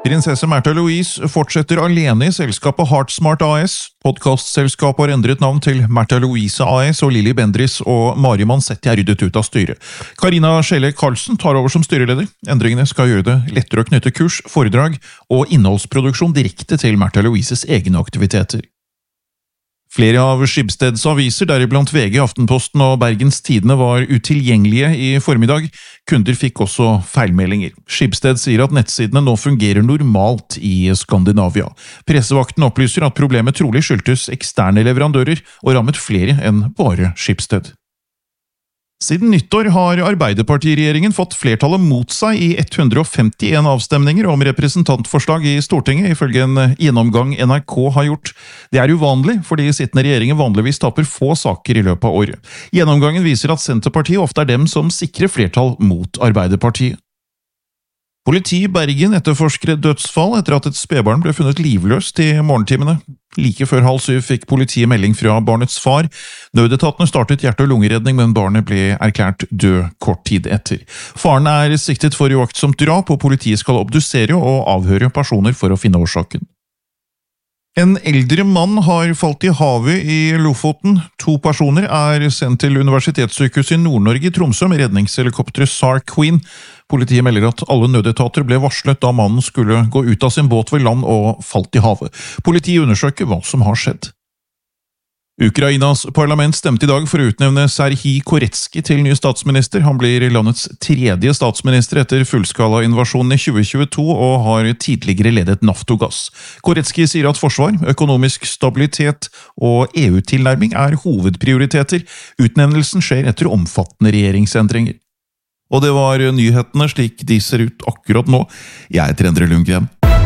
Prinsesse Märtha Louise fortsetter alene i selskapet Heartsmart AS. Podcastselskapet har endret navn til Märtha Louise AS, og Lilly Bendriss og Mari Mansetti er ryddet ut av styret. Karina Schelle Karlsen tar over som styreleder. Endringene skal gjøre det lettere å knytte kurs, foredrag og innholdsproduksjon direkte til Märtha Louises egne aktiviteter. Flere av Schibsteds aviser, deriblant VG, Aftenposten og Bergens Tidende, var utilgjengelige i formiddag. Kunder fikk også feilmeldinger. Schibsted sier at nettsidene nå fungerer normalt i Skandinavia. Pressevakten opplyser at problemet trolig skyldtes eksterne leverandører og rammet flere enn bare Schibsted. Siden nyttår har Arbeiderpartiregjeringen fått flertallet mot seg i 151 avstemninger om representantforslag i Stortinget, ifølge en gjennomgang NRK har gjort. Det er uvanlig, fordi sittende regjeringen vanligvis taper få saker i løpet av året. Gjennomgangen viser at Senterpartiet ofte er dem som sikrer flertall mot Arbeiderpartiet. Politi i Bergen etterforsker et dødsfall etter at et spedbarn ble funnet livløst i morgentimene. Like før 6:30 fikk politiet melding fra barnets far. Nødetatene startet hjerte- og lungeredning, men barnet ble erklært død kort tid etter. Faren er siktet for uaktsomt drap, og politiet skal obdusere og avhøre personer for å finne årsaken. En eldre mann har falt i havet i Lofoten. 2 personer er sendt til Universitetssykehuset i Nord-Norge i Tromsø med redningshelikopteret SAR Queen. Politiet melder at alle nødetater ble varslet da mannen skulle gå ut av sin båt ved land og falt i havet. Politiet undersøker hva som har skjedd. Ukrainas parlament stemte i dag for å utnevne Serhij Koretsky til ny statsminister. Han blir landets 3. statsminister etter fullskala-invasjonen i 2022 og har tidligere ledet Naftogass. Koretsky sier at forsvar, økonomisk stabilitet og EU-tilnærming er hovedprioriteter. Utnevnelsen skjer etter omfattende regjeringsendringer. Og det var nyhetene slik de ser ut akkurat nå. Jeg heter Endre Lundgren.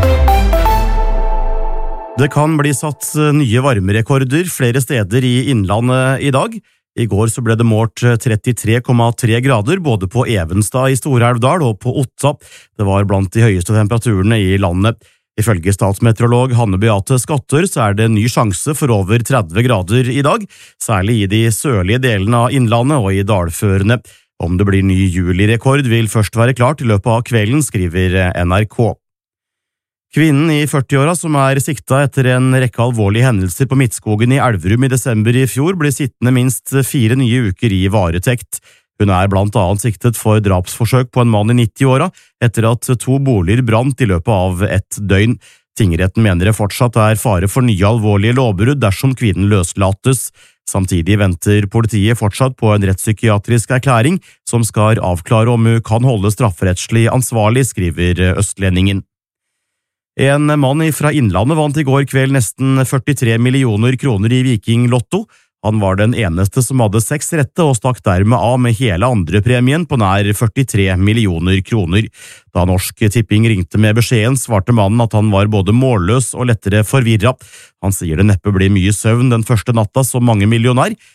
Det kan bli satt nye varmerekorder flere steder i Innlandet i dag. I går så ble det målt 33,3 grader både på Evenstad i Stor-Elvdal og på Otta. Det var blant de høyeste temperaturene i landet. Ifølge statsmeteorolog Hanne Beate Skatter så er det ny sjanse for over 30 grader i dag, særlig i de sørlige delene av Innlandet og i dalførene. Om det blir ny julirekord vil først være klart i løpet av kvelden, skriver NRK. Kvinnen i 40-åra som er sikta etter en rekke alvorlige hendelser på Midtskogen i Elverum i desember i fjor, ble sittende minst 4 nye uker i varetekt. Hun er blant annet siktet for drapsforsøk på en mann i 90-åra etter at 2 boliger brant i løpet av et døgn. Tingretten mener det fortsatt er fare for nye alvorlige lovbrudd dersom kvinnen løslates. Samtidig venter politiet fortsatt på en rettspsykiatrisk erklæring som skal avklare om hun kan holde strafferettslig ansvarlig, skriver Østlendingen. En mann fra Innlandet vant i går kveld nesten 43 millioner kroner i Viking Lotto. Han var den eneste som hadde 6 rette og stakk dermed av med hele andrepremien på nær 43 millioner kroner. Da Norsk Tipping ringte med beskjeden, svarte mannen at han var både målløs og lettere forvirret. Han sier det neppe blir mye søvn den første natta som mange millionær,